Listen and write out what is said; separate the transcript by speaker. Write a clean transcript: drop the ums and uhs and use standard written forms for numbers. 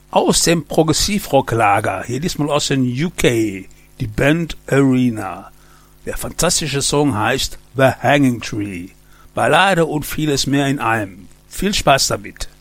Speaker 1: Aus dem Progressivrock-Lager, hier diesmal aus den UK, die Band Arena. Der fantastische Song heißt The Hanging Tree. Ballade und vieles mehr in einem. Viel Spaß damit.